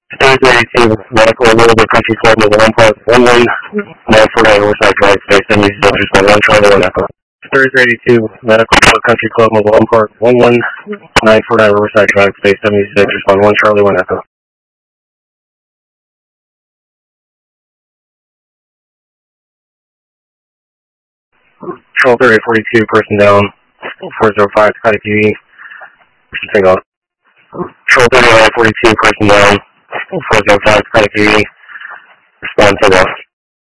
32 Medical Louisville Country Club, Mobile Home Park, 1194 Riverside Drive, Space 76, respond 1 Charlie 1 Echo. 32 Medical Louisville Country Club, Mobile Home Park, 11949 Riverside Drive, Space 76, respond 1 Charlie 1 Echo. Control 3042, person down, 405, Scotty PD, single. Control 3042, person down, 405, Scotty PD, respond to